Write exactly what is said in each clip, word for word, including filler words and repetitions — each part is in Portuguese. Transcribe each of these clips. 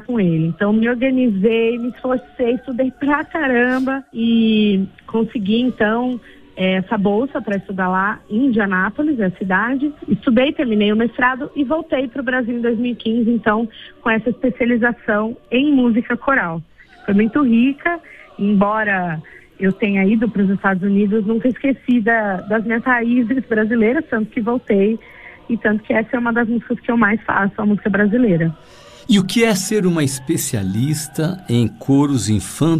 com ele. Então me organizei, me esforcei, estudei pra caramba e consegui então essa bolsa para estudar lá em Indianápolis, a cidade. Estudei, terminei o mestrado e voltei para o Brasil em dois mil e quinze, então, com essa especialização em música coral. Foi muito rica, embora eu tenha ido para os Estados Unidos, nunca esqueci da, das minhas raízes brasileiras, tanto que voltei e tanto que essa é uma das músicas que eu mais faço, a música brasileira. E o que é ser uma especialista em coros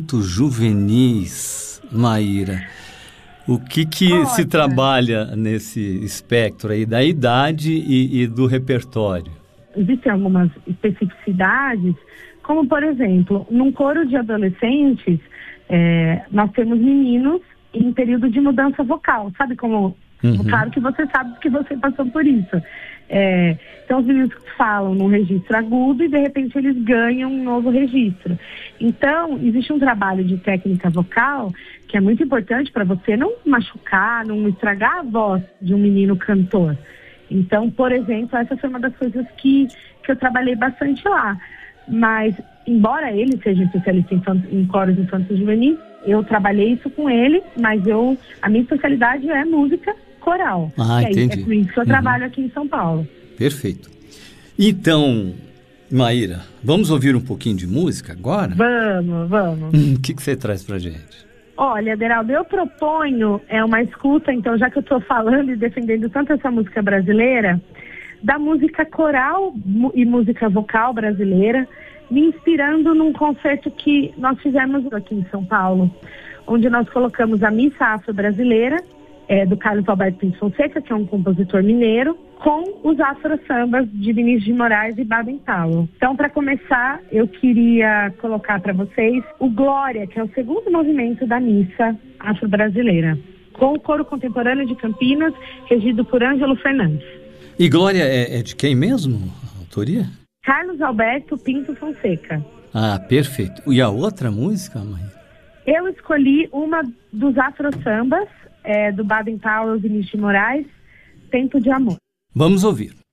infanto-juvenis, Maíra? O que que Olha, se trabalha nesse espectro aí da idade e, e do repertório? Existem algumas especificidades, como por exemplo, num coro de adolescentes, é, nós temos meninos em período de mudança vocal, sabe como... Uhum. Claro que você sabe que você passou por isso. É, então, os meninos falam num registro agudo e, de repente, eles ganham um novo registro. Então, existe um trabalho de técnica vocal que é muito importante para você não machucar, não estragar a voz de um menino cantor. Então, por exemplo, essa foi uma das coisas que, que eu trabalhei bastante lá. Mas, embora ele seja especialista em, em coros infantis juvenis, eu trabalhei isso com ele, mas eu, a minha especialidade é música coral. Ah, é, entendi. É por isso que eu uhum. trabalho aqui em São Paulo. Perfeito. Então, Maíra, vamos ouvir um pouquinho de música agora? Vamos, vamos. O hum, que, que você traz pra gente? Olha, Aderaldo, eu proponho é uma escuta, então, já que eu estou falando e defendendo tanto essa música brasileira, da música coral e música vocal brasileira, me inspirando num concerto que nós fizemos aqui em São Paulo, onde nós colocamos a Missa Afro-Brasileira, é, do Carlos Alberto Pinto Fonseca, que é um compositor mineiro, com os afro-sambas de Vinícius de Moraes e Baden Powell. Então, para começar, eu queria colocar para vocês o Glória, que é o segundo movimento da Missa Afro-Brasileira, com o coro contemporâneo de Campinas, regido por Ângelo Fernandes. E Glória é, é de quem mesmo, a autoria? Carlos Alberto Pinto Fonseca. Ah, perfeito. E a outra música, mãe? Eu escolhi uma dos afro-sambas, é, do Baden Powell e Vinícius de Moraes, Tempo de Amor. Vamos ouvir.